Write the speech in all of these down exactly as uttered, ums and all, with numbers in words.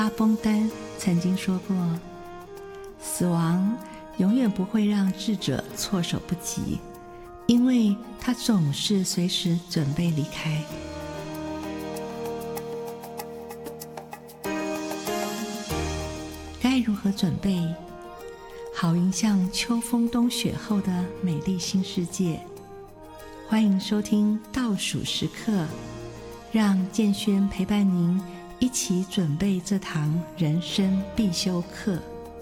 阿崩丹曾经说过，死亡永远不会让智者措手不及，因为他总是随时准备离开。该如何准备，好迎向秋风冬雪后的美丽新世界？欢迎收听倒数时刻，让建轩陪伴您一起准备这堂人生必修课。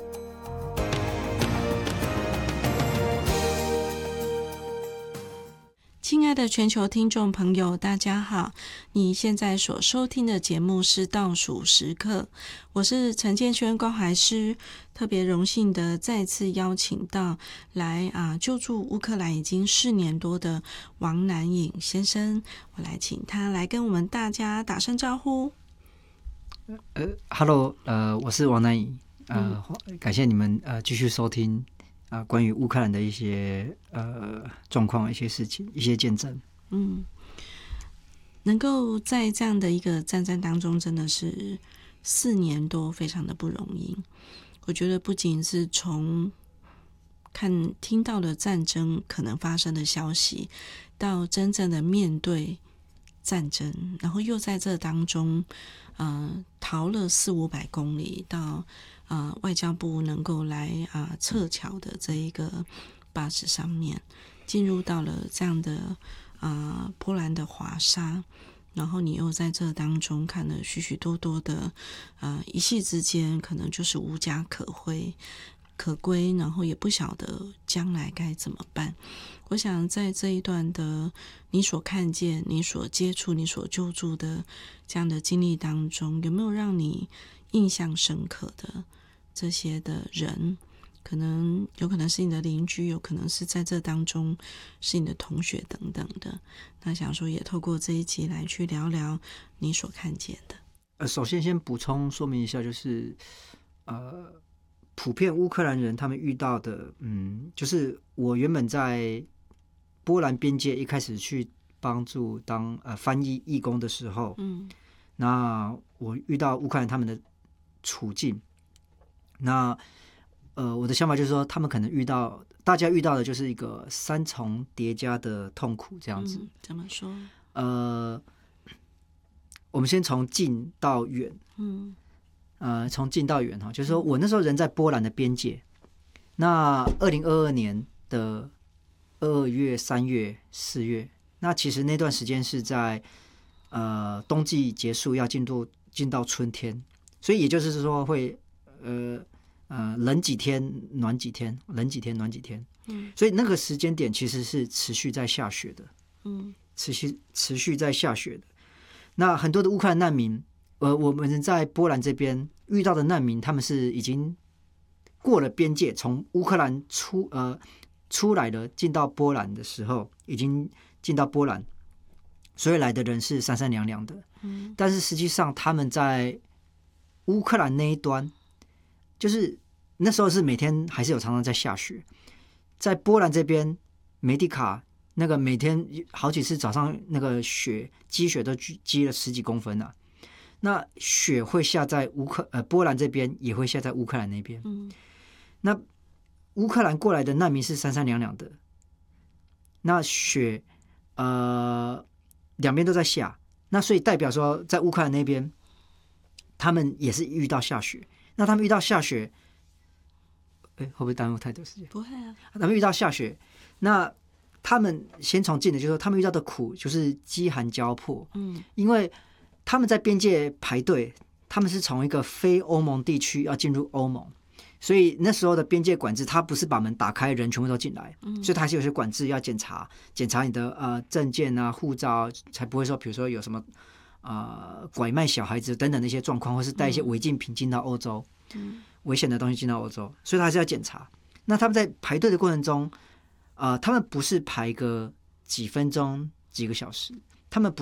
亲爱的全球听众朋友，大家好，你现在所收听的节目是倒数时刻，我是陈建轩关怀师，特别荣幸的再次邀请到来啊救助乌克兰已经四年多的王南颖先生，我来请他来跟我们大家打声招呼。 呃 ，Hello， 呃，我是王南颖，呃， 嗯、 感谢你们呃继续收听。啊、呃，关于乌克兰的一些呃状况、一些事情、一些见证， 嗯，能够在这样的一个战争当中，真的是四年多，非常的不容易。我觉得不仅是从看听到的战争可能发生的消息，到真正的面对战争，然后又在这当中，呃，逃了四五百公里到。呃，外交部能够来啊、呃、撤侨的这一个巴士上面，进入到了这样的啊、呃、波兰的华沙，然后你又在这当中看了许许多多的呃一夕之间可能就是无家可归可归，然后也不晓得将来该怎么办。我想在这一段的你所看见、你所接触、你所救助的这样的经历当中，有没有让你印象深刻的这些的人？可能有可能是你的邻居，有可能是在这当中是你的同学等等的。那想说也透过这一集来去聊聊你所看见的。 呃，首先先补充说明一下，就是呃，普遍乌克兰人他们遇到的，嗯，就是我原本在波兰边界一开始去帮助当呃翻译义工的时候，嗯，那我遇到乌克兰他们的处境，那呃，我的想法就是说，他们可能遇到大家遇到的就是一个三重叠加的痛苦，这样子。 嗯、怎么说？ 呃，我们先从近到远， 嗯， 呃，从近到远哈，就是说我那时候人在波兰的边界，那二零二二年的二月、三月、四月，那其实那段时间是在呃冬季结束，要进入进到春天，所以也就是说会呃呃冷几天暖几天，冷几天暖几天，嗯，所以那个时间点其实是持续在下雪的，嗯，持续持续在下雪的。那很多的乌克兰难民，呃，我们在波兰这边遇到的难民，他们是已经过了边界，从乌克兰出呃出来的，进到波兰的时候，已经进到波兰，所以来的人是三三两两的，嗯，但是实际上他们在乌克兰那一端，就是那时候是每天还是有常常在下雪，在波兰这边梅迪卡那个每天好几次早上那个雪积雪都积了十几公分啊，那雪会下在乌克呃波兰这边，也会下在乌克兰那边，嗯，那乌克兰过来的难民是三三两两的，那雪呃两边都在下，那所以代表说在乌克兰那边他们也是遇到下雪，那他们遇到下雪，哎，会不会耽误太多时间？ 不会啊， 他们遇到下雪，那他们先从近的，就是说他们遇到的苦就是饥寒交迫，嗯，因为他们在边界排队，他们是从一个非欧盟地区要进入欧盟，所以那时候的边界管制，它不是把门打开，人全部都进来，嗯，所以它还是有些管制要检查，检查你的呃证件啊、护照，才不会说，比如说有什么呃拐卖小孩子等等的一些状况，或是带一些违禁品进到欧洲，嗯，危险的东西进到欧洲，所以他还是要检查。那他们在排队的过程中，呃，他们不是排个几分钟、几个小时，他们不